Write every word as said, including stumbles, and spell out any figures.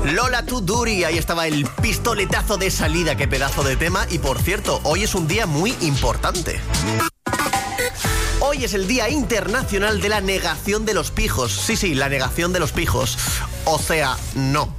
Lola To Duty, ahí estaba el pistoletazo de salida, qué pedazo de tema. Y por cierto, hoy es un día muy importante. Hoy es el Día Internacional de la Negación de los Pijos. Sí, sí, la negación de los pijos. O sea, no,